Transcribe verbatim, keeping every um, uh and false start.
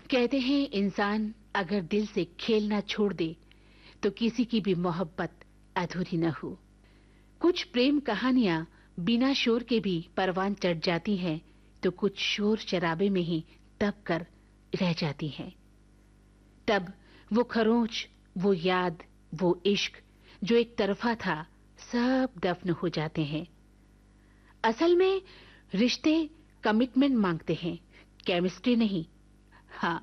कहते हैं इंसान अगर दिल से खेलना छोड़ दे तो किसी की भी मोहब्बत अधूरी न हो। कुछ प्रेम कहानियां बिना शोर के भी परवान चढ़ जाती हैं, तो कुछ शोर शराबे में ही दब कर रह जाती हैं। तब वो खरोंच, वो याद, वो इश्क जो एक तरफा था, सब दफन हो जाते हैं। असल में रिश्ते कमिटमेंट मांगते हैं, केमिस्ट्री नहीं। हाँ,